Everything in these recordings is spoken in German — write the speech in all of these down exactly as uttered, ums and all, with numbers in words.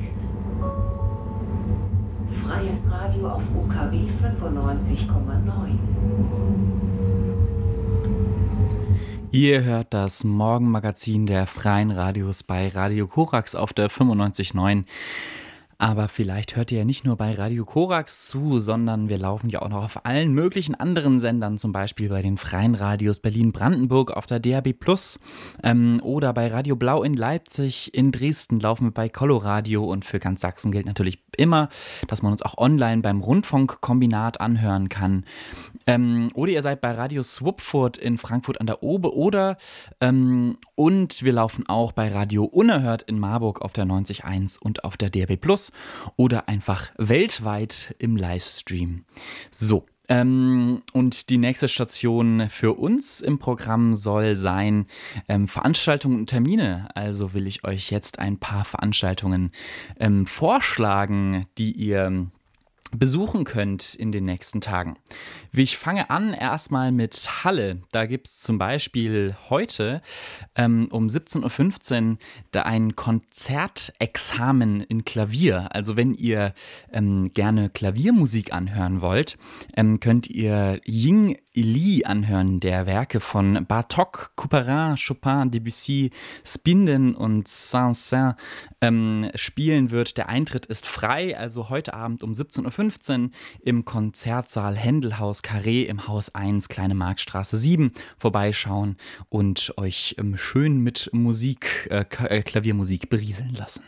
X. Freies Radio auf U K W fünfundneunzig Komma neun. Ihr hört das Morgenmagazin der Freien Radios bei Radio Korax auf der fünfundneunzig Komma neun. Aber vielleicht hört ihr ja nicht nur bei Radio Korax zu, sondern wir laufen ja auch noch auf allen möglichen anderen Sendern, zum Beispiel bei den Freien Radios Berlin-Brandenburg auf der D A B Plus, ähm, oder bei Radio Blau in Leipzig. In Dresden laufen wir bei Coloradio, und für ganz Sachsen gilt natürlich immer, dass man uns auch online beim Rundfunkkombinat anhören kann. Ähm, oder ihr seid bei Radio Swupfurt in Frankfurt an der Obe, oder ähm, und wir laufen auch bei Radio Unerhört in Marburg auf der neunzig Komma eins und auf der D A B Plus, oder einfach weltweit im Livestream. So, ähm, und die nächste Station für uns im Programm soll sein ähm, Veranstaltungen und Termine. Also will ich euch jetzt ein paar Veranstaltungen ähm, vorschlagen, die ihr besuchen könnt in den nächsten Tagen. Ich fange an erstmal mit Halle. Da gibt es zum Beispiel heute ähm, um siebzehn Uhr fünfzehn da ein Konzertexamen in Klavier. Also wenn ihr ähm, gerne Klaviermusik anhören wollt, ähm, könnt ihr Ying Li anhören, der Werke von Bartók, Couperin, Chopin, Debussy, Spinden und Saint-Saëns ähm, spielen wird. Der Eintritt ist frei, also heute Abend um siebzehn Uhr fünfzehn im Konzertsaal Händelhaus Carré im Haus eins, Kleine Marktstraße sieben, vorbeischauen und euch ähm, schön mit Musik, äh, Klaviermusik berieseln lassen.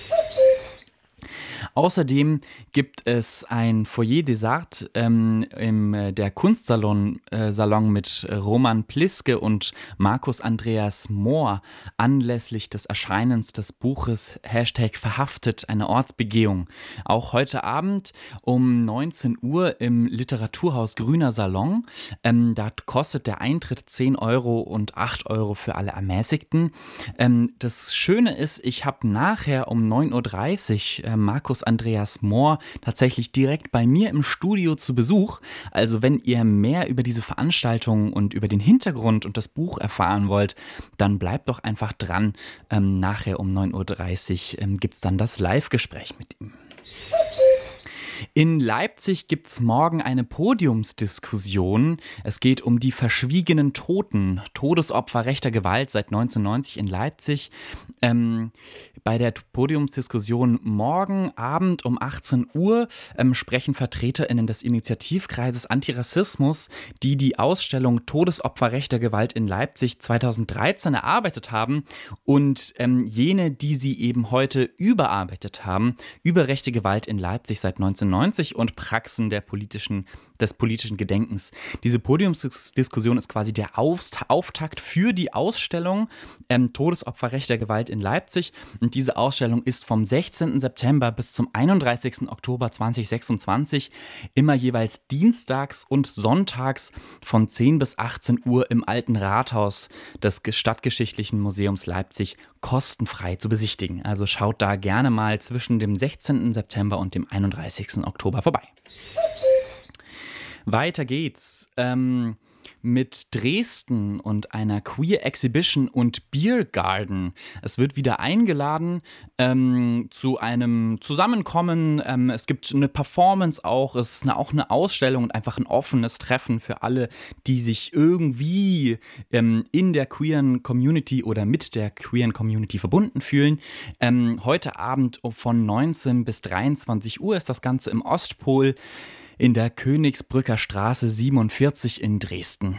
Außerdem gibt es ein Foyer des Arts ähm, im äh, der Kunstsalon äh, Salon mit Roman Pliske und Markus Andreas Mohr anlässlich des Erscheinens des Buches Hashtag Verhaftet, eine Ortsbegehung. Auch heute Abend um neunzehn Uhr im Literaturhaus Grüner Salon. Ähm, da kostet der Eintritt zehn Euro und acht Euro für alle Ermäßigten. Ähm, das Schöne ist, ich habe nachher um neun Uhr dreißig äh, Markus Andreas Mohr tatsächlich direkt bei mir im Studio zu Besuch. Also wenn ihr mehr über diese Veranstaltung und über den Hintergrund und das Buch erfahren wollt, dann bleibt doch einfach dran. Ähm, nachher um neun Uhr dreißig ähm, gibt es dann das Live-Gespräch mit ihm. In Leipzig gibt es morgen eine Podiumsdiskussion. Es geht um die verschwiegenen Toten, Todesopfer rechter Gewalt seit neunzehnhundertneunzig in Leipzig. Ähm, bei der Podiumsdiskussion morgen Abend um achtzehn Uhr ähm, sprechen VertreterInnen des Initiativkreises Antirassismus, die die Ausstellung Todesopfer rechter Gewalt in Leipzig zweitausenddreizehn erarbeitet haben, und ähm, jene, die sie eben heute überarbeitet haben, über rechte Gewalt in Leipzig seit neunzehnhundertneunzig und Praxen der politischen, des politischen Gedenkens. Diese Podiumsdiskussion ist quasi der Aufst- Auftakt für die Ausstellung ähm, Todesopfer rechter Gewalt in Leipzig. Und diese Ausstellung ist vom sechzehnten September bis zum einunddreißigsten Oktober zweitausendsechsundzwanzig immer jeweils dienstags und sonntags von zehn bis achtzehn Uhr im Alten Rathaus des Stadtgeschichtlichen Museums Leipzig kostenfrei zu besichtigen. Also schaut da gerne mal zwischen dem sechzehnten September und dem einunddreißigsten Oktober vorbei. Weiter geht's ähm, mit Dresden und einer Queer Exhibition und Beer Garden. Es wird wieder eingeladen ähm, zu einem Zusammenkommen. Ähm, es gibt eine Performance auch. Es ist eine, auch eine Ausstellung und einfach ein offenes Treffen für alle, die sich irgendwie ähm, in der queeren Community oder mit der queeren Community verbunden fühlen. Ähm, heute Abend von neunzehn bis dreiundzwanzig Uhr ist das Ganze im Ostpol in der Königsbrücker Straße siebenundvierzig in Dresden.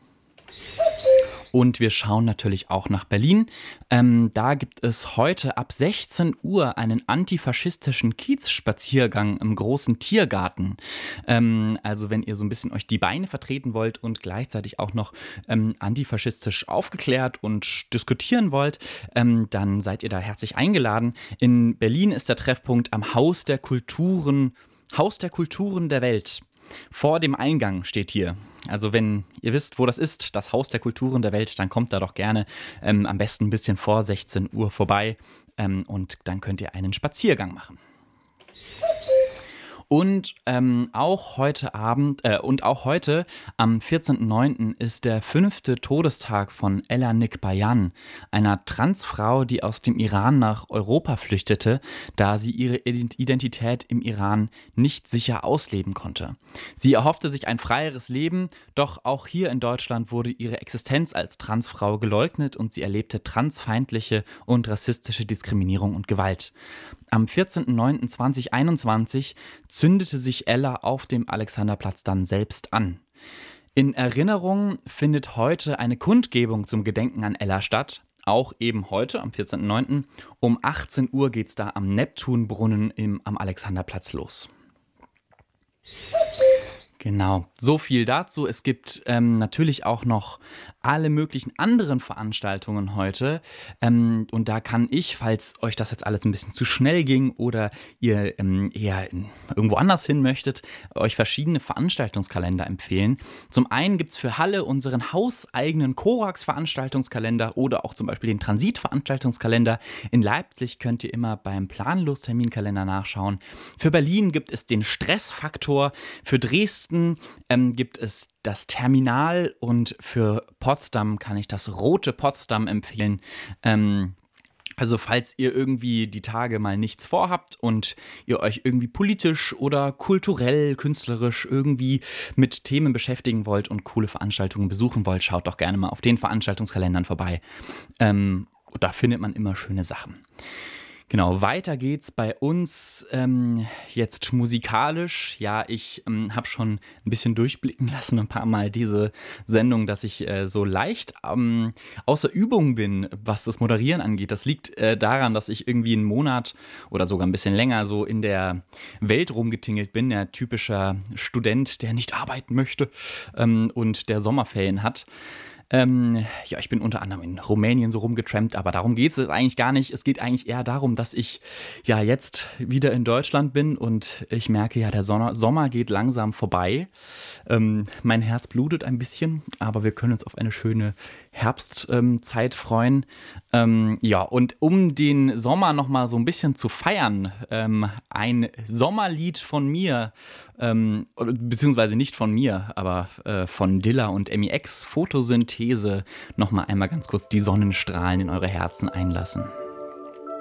Und wir schauen natürlich auch nach Berlin. Ähm, da gibt es heute ab sechzehn Uhr einen antifaschistischen Kiezspaziergang im großen Tiergarten. Ähm, also wenn ihr so ein bisschen euch die Beine vertreten wollt und gleichzeitig auch noch ähm, antifaschistisch aufgeklärt und diskutieren wollt, ähm, dann seid ihr da herzlich eingeladen. In Berlin ist der Treffpunkt am Haus der Kulturen Haus der Kulturen der Welt. Vor dem Eingang steht hier. Also wenn ihr wisst, wo das ist, das Haus der Kulturen der Welt, dann kommt da doch gerne ähm, am besten ein bisschen vor sechzehn Uhr vorbei ähm, und dann könnt ihr einen Spaziergang machen. Und ähm, auch heute Abend äh, und auch heute am vierzehnten neunten ist der fünfte Todestag von Ela Nikbayan, einer Transfrau, die aus dem Iran nach Europa flüchtete, da sie ihre Identität im Iran nicht sicher ausleben konnte. Sie erhoffte sich ein freieres Leben, doch auch hier in Deutschland wurde ihre Existenz als Transfrau geleugnet und sie erlebte transfeindliche und rassistische Diskriminierung und Gewalt. Am vierzehnten neunten zweitausendeinundzwanzig zündete sich Ella auf dem Alexanderplatz dann selbst an. In Erinnerung findet heute eine Kundgebung zum Gedenken an Ella statt. Auch eben heute, am vierzehnten neunten um achtzehn Uhr geht es da am Neptunbrunnen im, am Alexanderplatz los. Genau, so viel dazu. Es gibt ähm, natürlich auch noch alle möglichen anderen Veranstaltungen heute. Ähm, und da kann ich, falls euch das jetzt alles ein bisschen zu schnell ging oder ihr ähm, eher in, irgendwo anders hin möchtet, euch verschiedene Veranstaltungskalender empfehlen. Zum einen gibt es für Halle unseren hauseigenen Korax-Veranstaltungskalender oder auch zum Beispiel den Transit-Veranstaltungskalender. In Leipzig könnt ihr immer beim Planlos-Terminkalender nachschauen. Für Berlin gibt es den Stressfaktor. Für Dresden ähm, gibt es das Terminal und für Potsdam kann ich das Rote Potsdam empfehlen. Ähm, also falls ihr irgendwie die Tage mal nichts vorhabt und ihr euch irgendwie politisch oder kulturell, künstlerisch irgendwie mit Themen beschäftigen wollt und coole Veranstaltungen besuchen wollt, schaut doch gerne mal auf den Veranstaltungskalendern vorbei. Ähm, da findet man immer schöne Sachen. Genau, weiter geht's bei uns ähm, jetzt musikalisch. Ja, ich ähm, habe schon ein bisschen durchblicken lassen, ein paar Mal diese Sendung, dass ich äh, so leicht ähm, außer Übung bin, was das Moderieren angeht. Das liegt äh, daran, dass ich irgendwie einen Monat oder sogar ein bisschen länger so in der Welt rumgetingelt bin. Der typische Student, der nicht arbeiten möchte ähm, und der Sommerferien hat. Ähm, ja, ich bin unter anderem in Rumänien so rumgetrampt, aber darum geht es eigentlich gar nicht. Es geht eigentlich eher darum, dass ich ja jetzt wieder in Deutschland bin und ich merke ja, der Sonne- Sommer geht langsam vorbei. Ähm, mein Herz blutet ein bisschen, aber wir können uns auf eine schöne Herbstzeit ähm, freuen. Ähm, ja, und um den Sommer nochmal so ein bisschen zu feiern, ähm, ein Sommerlied von mir, ähm, beziehungsweise nicht von mir, aber äh, von Dilla und M I X, Photosynthese, nochmal einmal ganz kurz die Sonnenstrahlen in eure Herzen einlassen.